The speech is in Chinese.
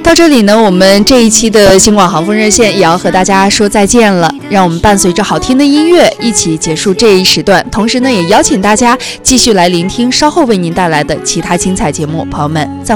到这里呢，我们这一期的新广航风热线也要和大家说再见了。让我们伴随着好听的音乐一起结束这一时段，同时呢，也邀请大家继续来聆听稍后为您带来的其他精彩节目。朋友们，再会。